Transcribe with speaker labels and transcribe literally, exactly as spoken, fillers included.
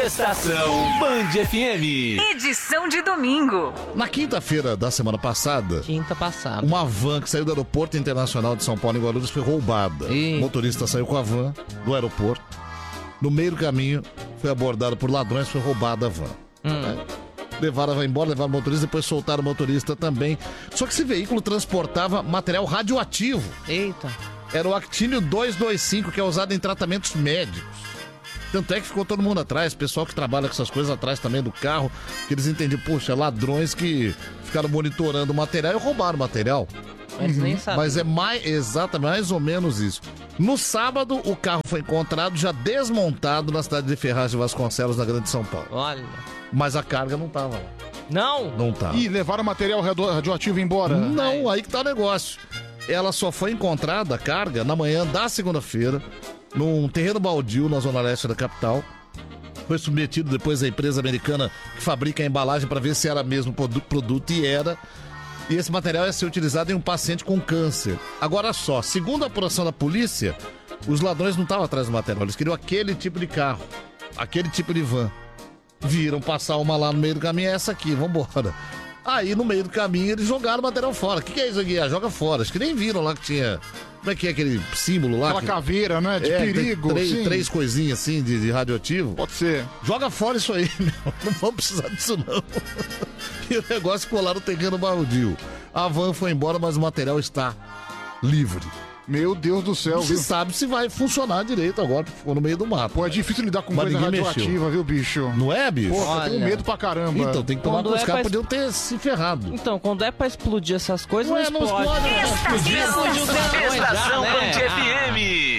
Speaker 1: Estação Band F M.
Speaker 2: Edição de domingo.
Speaker 3: Na quinta-feira da semana passada,
Speaker 4: Quinta passada.
Speaker 3: uma van que saiu do aeroporto internacional de São Paulo em Guarulhos foi roubada.
Speaker 4: Ih.
Speaker 3: O motorista saiu com a van do aeroporto. No meio do caminho, foi abordado por ladrões, foi roubada a van.
Speaker 4: Hum.
Speaker 3: Né? Levaram a van embora, levaram o motorista, depois soltaram o motorista também. Só que esse veículo transportava material radioativo.
Speaker 4: Eita.
Speaker 3: Era o actínio duzentos e vinte e cinco, que é usado em tratamentos médicos. Tanto é que ficou todo mundo atrás, pessoal que trabalha com essas coisas atrás também do carro, que eles entendiam, poxa, ladrões que ficaram monitorando o material e roubaram o material.
Speaker 4: Mas nem sabe.
Speaker 3: Mas é mais, exatamente, mais ou menos isso. No sábado, o carro foi encontrado já desmontado na cidade de Ferraz de Vasconcelos, na Grande São Paulo.
Speaker 4: Olha.
Speaker 3: Mas a carga não tava lá.
Speaker 4: Não?
Speaker 3: Não tava.
Speaker 5: Ih, levaram material radio- radioativo embora?
Speaker 3: Não, aí que tá o negócio. Ela só foi encontrada, a carga, na manhã da segunda-feira, num terreno baldio na zona leste da capital. Foi submetido depois à empresa americana que fabrica a embalagem para ver se era mesmo produ- produto, e era. E esse material ia ser utilizado em um paciente com câncer. Agora só, segundo a apuração da polícia, os ladrões não estavam atrás do material, eles queriam aquele tipo de carro, aquele tipo de van. Viram passar uma lá no meio do caminho, é essa aqui, vambora. Aí no meio do caminho eles jogaram o material fora. O que, que é isso aqui? Ah, joga fora. Acho que nem viram lá que tinha. Como é que é aquele símbolo lá?
Speaker 5: Aquela
Speaker 3: que...
Speaker 5: caveira, né? De
Speaker 3: é, tem
Speaker 5: perigo.
Speaker 3: Três,
Speaker 5: sim.
Speaker 3: três coisinhas assim de, de radioativo.
Speaker 5: Pode ser.
Speaker 3: Joga fora isso aí, meu. Não vamos precisar disso, não. E o negócio ficou lá no terreno baldio. A van foi embora, mas o material está livre.
Speaker 5: Meu Deus do céu,
Speaker 3: Não se
Speaker 5: viu?
Speaker 3: sabe se vai funcionar direito agora, porque ficou no meio do mato.
Speaker 5: Pô, é difícil lidar com
Speaker 3: Mas
Speaker 5: coisa
Speaker 3: ninguém
Speaker 5: radioativa,
Speaker 3: mexeu.
Speaker 5: viu, bicho?
Speaker 3: Não é, bicho?
Speaker 5: Pô, eu tenho
Speaker 4: Olha.
Speaker 5: medo pra caramba.
Speaker 3: Então, tem que tomar
Speaker 4: Quando
Speaker 3: cuidado. Os
Speaker 4: é
Speaker 3: caras
Speaker 4: pra-
Speaker 3: podiam ter se ferrado.
Speaker 4: Então, quando é pra explodir essas coisas,
Speaker 3: Ué,
Speaker 4: não
Speaker 3: não
Speaker 4: explode.
Speaker 3: explode, não.
Speaker 4: Explodiu, explodiu,
Speaker 1: Estação
Speaker 4: né?
Speaker 1: Band F
Speaker 4: Ah.
Speaker 1: M.